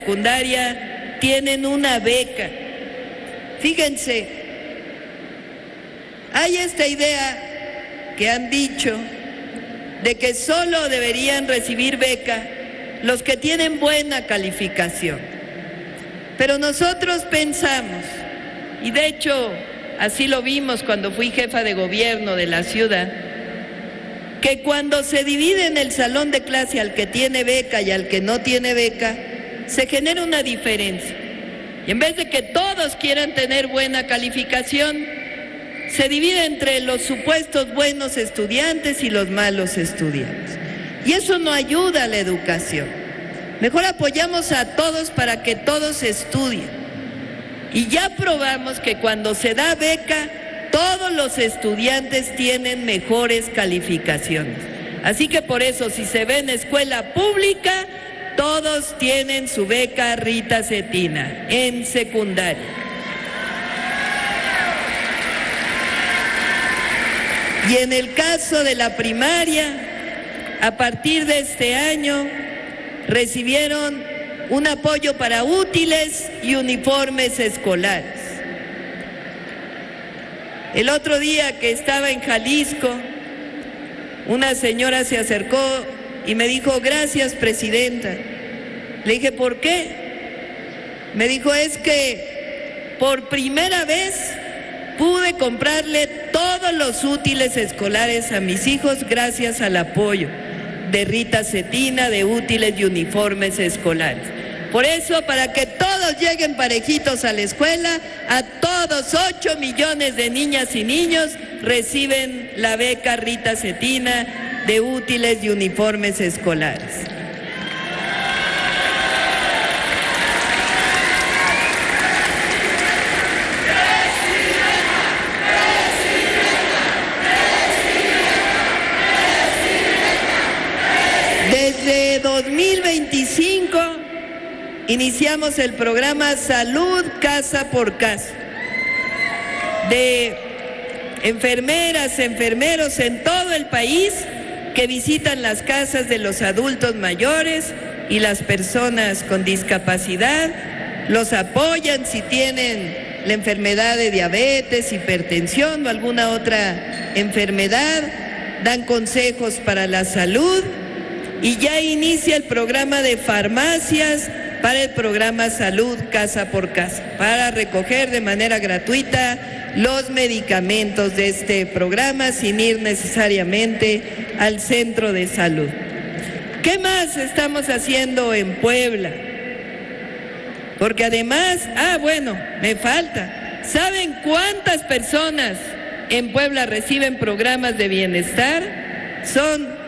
secundaria tienen una beca. Fíjense, hay esta idea que han dicho de que solo deberían recibir beca los que tienen buena calificación. Pero nosotros pensamos, y de hecho así lo vimos cuando fui jefa de gobierno de la ciudad, que cuando se divide en el salón de clase al que tiene beca y al que no tiene beca, se genera una diferencia. Y en vez de que todos quieran tener buena calificación, se divide entre los supuestos buenos estudiantes y los malos estudiantes. Y eso no ayuda a la educación. Mejor apoyamos a todos para que todos estudien. Y ya probamos que cuando se da beca, todos los estudiantes tienen mejores calificaciones. Así que por eso, si se ve en escuela pública, todos tienen su beca Rita Cetina en secundaria. Y en el caso de la primaria, a partir de este año, recibieron un apoyo para útiles y uniformes escolares. El otro día que estaba en Jalisco, una señora se acercó y me dijo, gracias, presidenta. Le dije, ¿por qué? Me dijo, es que por primera vez pude comprarle todos los útiles escolares a mis hijos gracias al apoyo de Rita Cetina, de útiles y uniformes escolares. Por eso, para que todos lleguen parejitos a la escuela, a todos 8 millones de niñas y niños reciben la beca Rita Cetina de útiles y uniformes escolares. Desde 2025 iniciamos el programa Salud Casa por Casa, de enfermeras, enfermeros en todo el país que visitan las casas de los adultos mayores y las personas con discapacidad, los apoyan si tienen la enfermedad de diabetes, hipertensión o alguna otra enfermedad, dan consejos para la salud y ya inicia el programa de farmacias para el programa Salud Casa por Casa, para recoger de manera gratuita los medicamentos de este programa sin ir necesariamente al centro de salud. ¿Qué más estamos haciendo en Puebla? Porque además, me falta. ¿Saben cuántas personas en Puebla reciben programas de bienestar? Son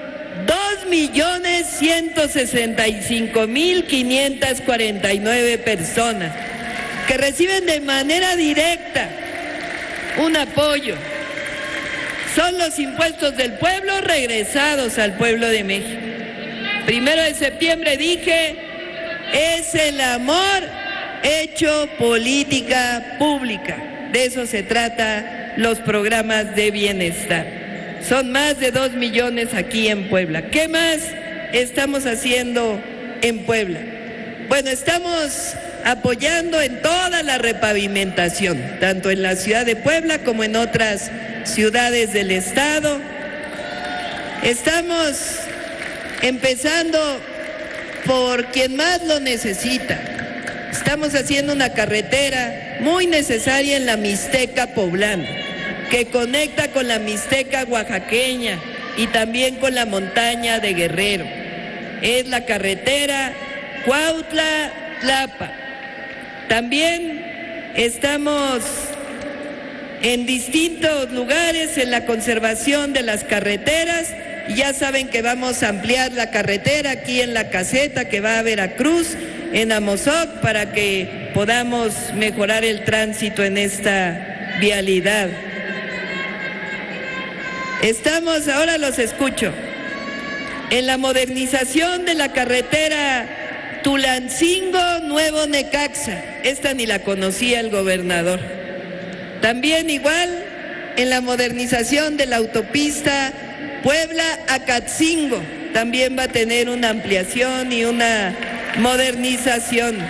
2.165.549 personas que reciben de manera directa un apoyo. Son los impuestos del pueblo regresados al pueblo de México. 1 de septiembre dije, es el amor hecho política pública. De eso se trata los programas de bienestar. Son más de 2 millones aquí en Puebla. ¿Qué más estamos haciendo en Puebla? Bueno, estamos apoyando en toda la repavimentación, tanto en la ciudad de Puebla como en otras ciudades del estado. Estamos empezando por quien más lo necesita. Estamos haciendo una carretera muy necesaria en la Mixteca poblana, que conecta con la Mixteca oaxaqueña y también con la montaña de Guerrero. Es la carretera Cuautla-Tlapa. También estamos en distintos lugares en la conservación de las carreteras. Y ya saben que vamos a ampliar la carretera aquí en La Caseta, que va a Veracruz, en Amozoc, para que podamos mejorar el tránsito en esta vialidad. Estamos, ahora los escucho, en la modernización de la carretera Tulancingo-Nuevo Necaxa. Esta ni la conocía el gobernador. También igual en la modernización de la autopista Puebla-Acatzingo. También va a tener una ampliación y una modernización.